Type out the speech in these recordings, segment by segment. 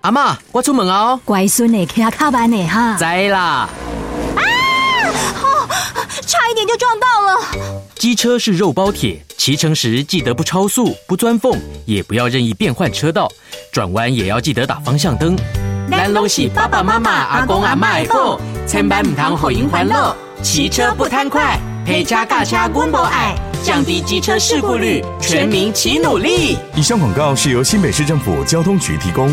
阿嬷，我出门哦。 乖孙呢，骑较慢呢哈。 知啦。 差一点就撞到了。 机车是肉包铁，骑乘时记得不超速、不钻缝，也不要任意变换车道，转弯也要记得打方向灯。咱拢是爸爸妈妈、阿公阿嬷的宝，千万唔通互因烦恼。骑车不贪快，陪车驾车阮无爱，降低机车事故率，全民齐努力。 以上广告是由新北市政府交通局提供。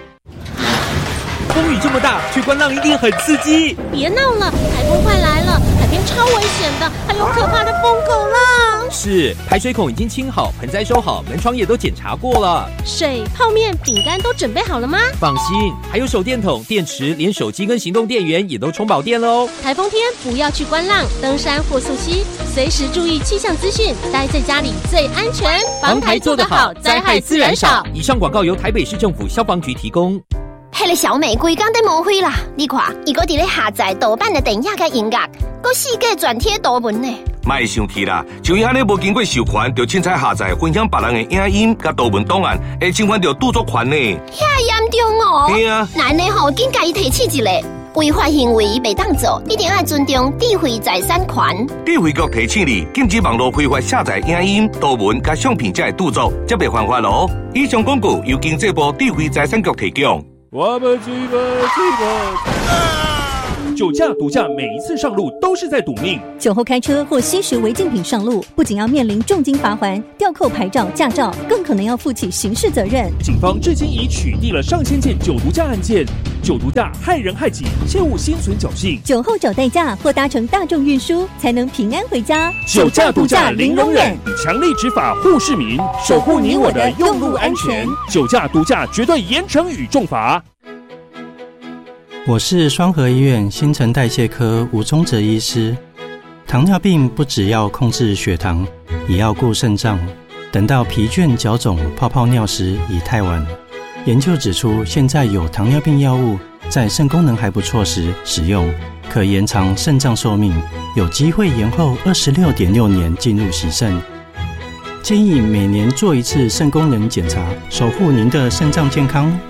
风雨这么大，去观浪一定很刺激。 别闹了，台风快来了，海边超危险的，还有可怕的疯狗浪。 是，排水孔已经清好，盆栽收好，门窗也都检查过了。 水、泡面、饼干都准备好了吗？ 放心，还有手电筒、电池，连手机跟行动电源也都充饱电了哦。 台风天不要去观浪、登山或溯溪，随时注意气象资讯，待在家里最安全。防台做得好，灾害自然少。 以上广告由台北市政府消防局提供。 迄个小美规工在抹灰啦！你看，伊搁伫咧下载盗版的电影甲音乐，搁四界转贴图文呢。 莫生气啦，像伊安尼无经过授权，就凊彩下载分享别人的影音甲图文档案，会侵犯到著作权呢。 遐严重哦！ 对啊， 那呢吼，紧甲伊提起一个违法行为袂当做，一定要尊重智慧财产权。 智慧局提醒你，禁止网络非法下载影音、图文甲相片才会著作，才袂犯法咯。以上广告由经济部智慧财产局提供。 我们去吧。酒驾、毒驾，每一次上路都是在赌命。 酒后开车或吸食违禁品上路，不仅要面临重金罚锾、吊扣牌照、驾照，更可能要负起刑事责任。 警方至今已取缔了上千件酒毒驾案件。酒毒驾害人害己，切勿心存侥幸。 酒后找代驾或搭乘大众运输，才能平安回家。 酒驾、毒驾零容忍，强力执法护市民，守护你我的用路安全。酒驾、毒驾绝对严惩与重罚。 我是双和医院新陈代谢科吴宗哲医师。糖尿病不只要控制血糖，也要顾肾脏。等到疲倦、脚肿、泡泡尿时已太晚。研究指出，现在有糖尿病药物在肾功能还不错时使用，可延长肾脏寿命，有机会延后26.6年进入洗肾。建议每年做一次肾功能检查，守护您的肾脏健康。